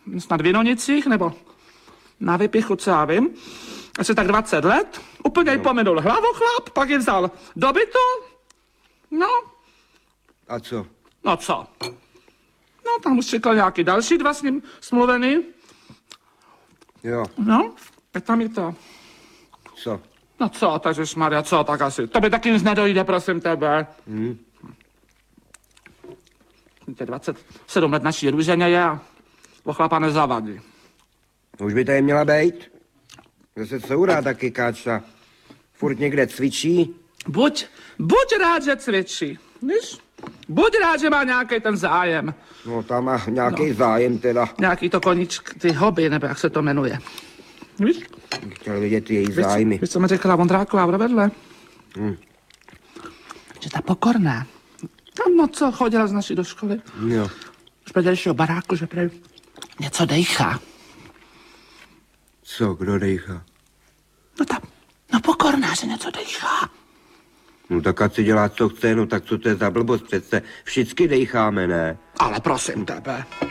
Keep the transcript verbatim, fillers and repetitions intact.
snad v Jinonicích, nebo na Vypichu, co já vím, asi tak dvacet let, úplně jí pominul hlavochlap, pak ji vzal do bytu, no. A co? No co? No, tam už čekal nějaký další dva s ním smluvený. Jo. No, a tam je to. Co? No co, tažešmarja, co, tak asi. To by taky nic nedojde, prosím tebe. Hmm. Tě dvacet sedm let naší růženě je a o chlapa nezavadí. Už by tady měla být. Zase courá taky káča. Furt někde cvičí. Buď, buď rád, že cvičí, víš? Buď rád, že má nějaký ten zájem. No, tam má nějaký no. zájem teda. Nějaký to koníčk, ty hobby, nebo jak se to jmenuje. Víš? Chtěl vidět její Víš, zájmy. Víš, co mi řekla Vondráková vedle? Hmm. Že ta pokorná. Tam no co, chodila z naší do školy. Jo. Už pro dalšího baráku, že prej něco dejchá. Co, kdo dejchá? No ta, no pokorná, že něco dejchá. No tak ať si dělá, co chce, no tak co to je za blbost, přece všichni dejcháme, ne? Ale prosím tebe.